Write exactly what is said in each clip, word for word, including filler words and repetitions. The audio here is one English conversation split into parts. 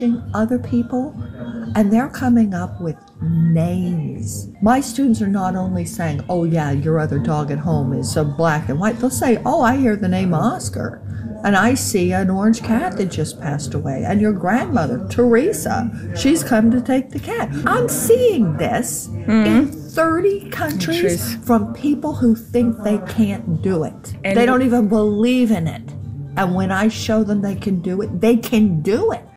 other people, and they're coming up with names. My students are not only saying, oh yeah, your other dog at home is so black and white. They'll say, oh, I hear the name Oscar, and I see an orange cat that just passed away, and your grandmother, Teresa, she's come to take the cat. I'm seeing this mm-hmm. in thirty countries, countries from people who think they can't do it. And they don't even believe in it. And when I show them they can do it, they can do it.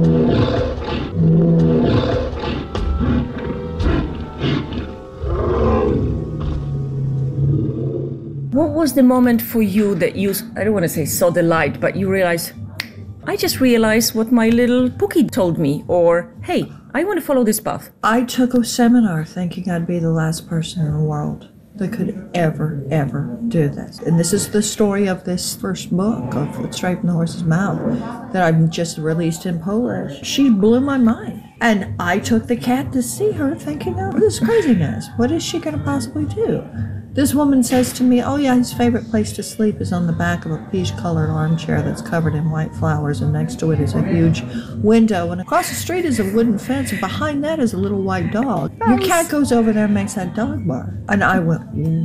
What was the moment for you that you, I don't want to say saw the light, but you realized, I just realized what my little Pookie told me, or, hey, I want to follow this path? I took a seminar thinking I'd be the last person in the world that could ever, ever do this. And this is the story of this first book of Straight from the Horse's Mouth that I've just released in Polish. She blew my mind. And I took the cat to see her thinking, oh, this is craziness. What is she going to possibly do? This woman says to me, oh yeah, his favorite place to sleep is on the back of a peach-colored armchair that's covered in white flowers, and next to it is a huge window, and across the street is a wooden fence, and behind that is a little white dog. Your cat goes over there and makes that dog bark. And I went,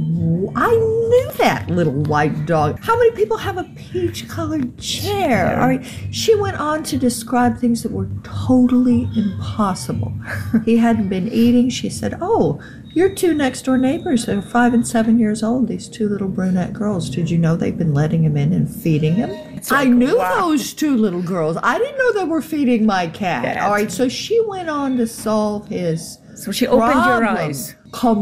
I knew that little white dog. How many people have a peach-colored chair? All right. She went on to describe things that were totally impossible. He hadn't been eating. She said, oh, your two next-door neighbors are five and seven years old, these two little brunette girls. Did you know they've been letting him in and feeding him? Like, I knew wow. those two little girls. I didn't know they were feeding my cat. That's... All right, so she went on to solve his So she opened your eyes.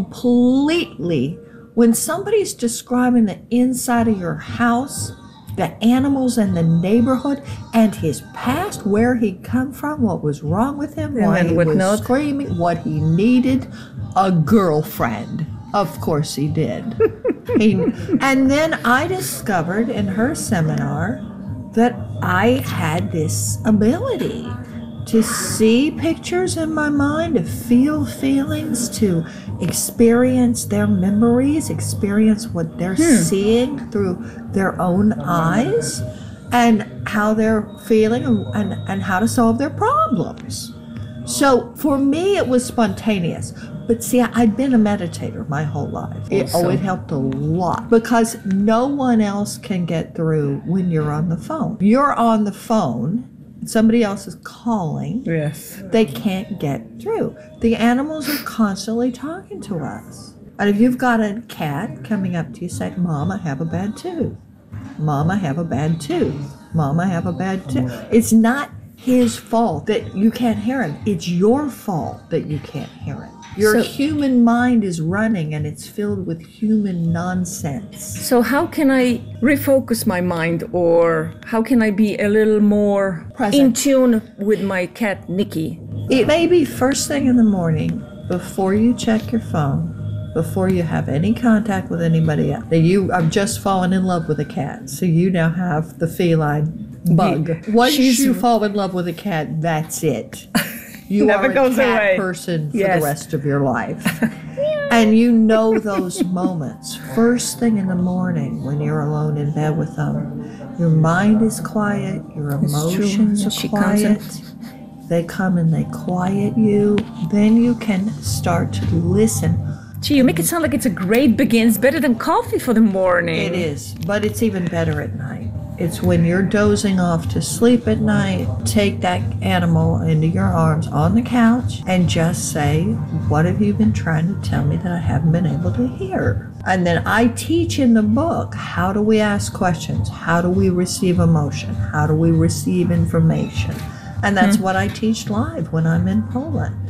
Completely. When somebody's describing the inside of your house, the animals in the neighborhood, and his past, where he'd come from, what was wrong with him, and why he was note. screaming, what he needed, a girlfriend. Of course he did. he, and then I discovered in her seminar that I had this ability to see pictures in my mind, to feel feelings, to experience their memories, experience what they're hmm. seeing through their own eyes, and how they're feeling, and, and, and how to solve their problems. So for me, it was spontaneous. But see, I'd been a meditator my whole life. It, oh, it helped a lot, because no one else can get through when you're on the phone. You're on the phone, somebody else is calling. Yes. They can't get through. The animals are constantly talking to us. And if you've got a cat coming up to you saying, Mom, I have a bad tooth. Mom, I have a bad tooth. Mom, I have a bad tooth. It's not his fault that you can't hear him. It's your fault that you can't hear him. Your so, human mind is running, and it's filled with human nonsense. So how can I refocus my mind, or how can I be a little more Present. in tune with my cat, Nikki? It may be first thing in the morning, before you check your phone, before you have any contact with anybody else. You have just fallen in love with a cat, so you now have the feline bug. Once She's, you fall in love with a cat, that's it. You Never are a goes cat away. person for yes. the rest of your life. And you know those moments. First thing in the morning when you're alone in bed with them, your mind is quiet, your emotions are quiet. They come and they quiet you. Then you can start to listen. Gee, you make it sound like it's a great beginning. It's better than coffee for the morning. It is, but it's even better at night. It's when you're dozing off to sleep at night, take that animal into your arms on the couch and just say, what have you been trying to tell me that I haven't been able to hear? And then I teach in the book, how do we ask questions? How do we receive emotion? How do we receive information? And that's mm-hmm. what I teach live when I'm in Poland.